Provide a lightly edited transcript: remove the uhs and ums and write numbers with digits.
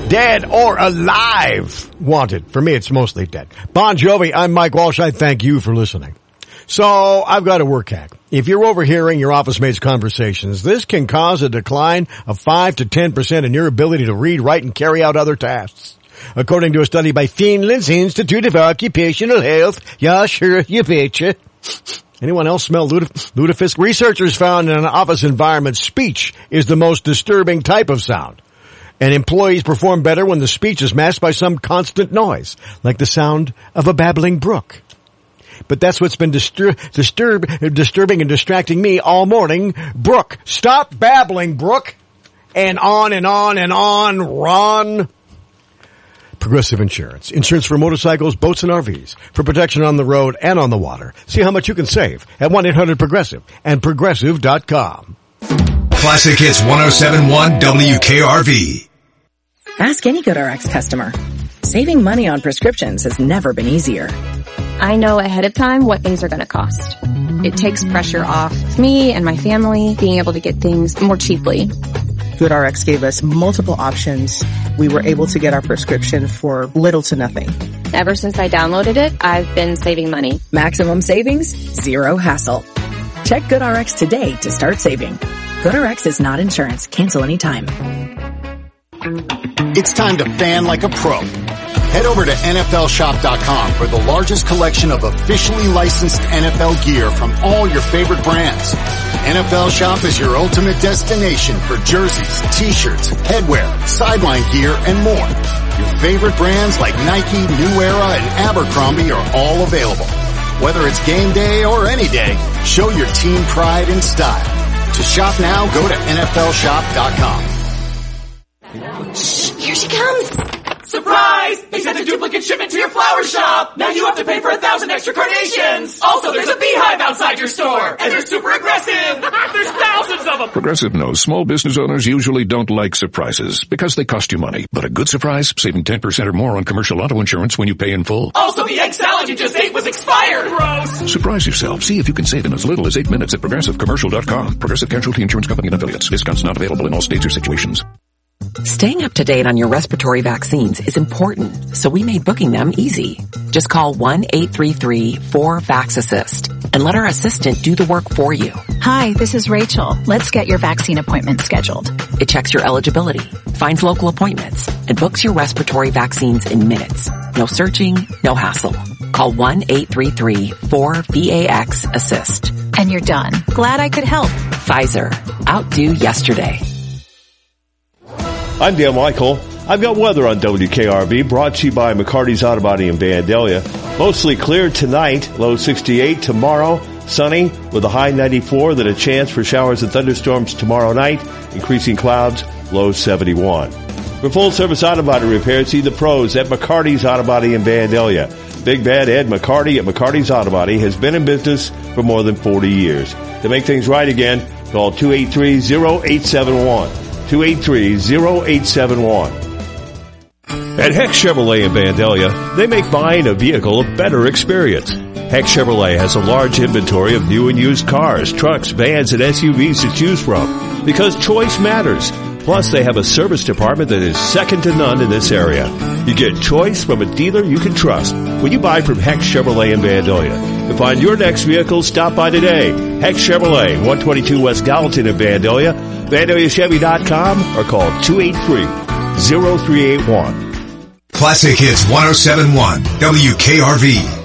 Dead or alive. Wanted. For me, it's mostly dead. Bon Jovi, I'm Mike Walsh. I thank you for listening. So, I've got a work hack. If you're overhearing your office mates' conversations, this can cause a decline of 5 to 10% in your ability to read, write, and carry out other tasks. According to a study by Finland's Institute of Occupational Health. Yeah, sure, you betcha. Anyone else smell lutefisk? Researchers found in an office environment, speech is the most disturbing type of sound. And employees perform better when the speech is masked by some constant noise, like the sound of a babbling brook. But that's what's been disturbing and distracting me all morning. Brooke, stop babbling, Brooke. And on and on and on, Ron. Progressive Insurance. Insurance for motorcycles, boats, and RVs. For protection on the road and on the water. See how much you can save at 1-800-PROGRESSIVE and Progressive.com. Classic Hits 107.1 WKRV. Ask any GoodRx customer. Saving money on prescriptions has never been easier. I know ahead of time what things are going to cost. It takes pressure off me and my family being able to get things more cheaply. GoodRx gave us multiple options. We were able to get our prescription for little to nothing. Ever since I downloaded it, I've been saving money. Maximum savings, zero hassle. Check GoodRx today to start saving. GoodRx is not insurance. Cancel anytime. It's time to fan like a pro. Head over to NFLshop.com for the largest collection of officially licensed NFL gear from all your favorite brands. NFL Shop is your ultimate destination for jerseys, t-shirts, headwear, sideline gear, and more. Your favorite brands like Nike, New Era, and Abercrombie are all available. Whether it's game day or any day, show your team pride and style. To shop now, go to NFLshop.com. Shh, here she comes. Surprise! They sent a duplicate shipment to your flower shop! Now you have to pay for 1,000 extra carnations! Also, there's a beehive outside your store! And they're super aggressive! There's thousands of them! Progressive knows small business owners usually don't like surprises because they cost you money. But a good surprise, saving 10% or more on commercial auto insurance when you pay in full. Also, the egg salad you just ate was expired! Gross! Surprise yourself. See if you can save in as little as 8 minutes at ProgressiveCommercial.com. Progressive Casualty Insurance Company and Affiliates. Discounts not available in all states or situations. Staying up to date on your respiratory vaccines is important, so we made booking them easy. Just call 1-833-4-VAX-ASSIST and let our assistant do the work for you. Hi, this is Rachel. Let's get your vaccine appointment scheduled. It checks your eligibility, finds local appointments, and books your respiratory vaccines in minutes. No searching, no hassle. Call 1-833-4-VAX-ASSIST. And you're done. Glad I could help. Pfizer. Outdo yesterday. I'm Dan Michael. I've got weather on WKRV, brought to you by McCarty's Auto Body in Vandalia. Mostly clear tonight, low 68. Tomorrow, sunny with a high 94, then a chance for showers and thunderstorms tomorrow night. Increasing clouds, low 71. For full-service auto body repair, see the pros at McCarty's Auto Body in Vandalia. Big Bad Ed McCarty at McCarty's Auto Body has been in business for more than 40 years. To make things right again, call 283-0871. 283-0871. At Heck Chevrolet in Vandalia, they make buying a vehicle a better experience. Heck Chevrolet has a large inventory of new and used cars, trucks, vans, and SUVs to choose from because choice matters. Plus, they have a service department that is second to none in this area. You get choice from a dealer you can trust when you buy from Heck Chevrolet in Vandalia. To find your next vehicle, stop by today. Heck Chevrolet, 122 West Gallatin in Vandalia, VandaliaChevy.com, or call 283-0381. Classic Hits 107.1 WKRV.